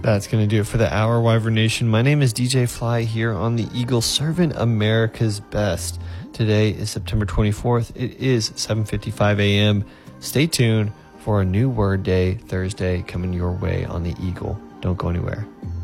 That's going to do it for the hour, Wyvern Nation. My name is DJ Fly here on the Eagle, serving America's best. Today is September 24th. It is 7:55 a.m. Stay tuned for a new Word Day Thursday coming your way on the Eagle. Don't go anywhere.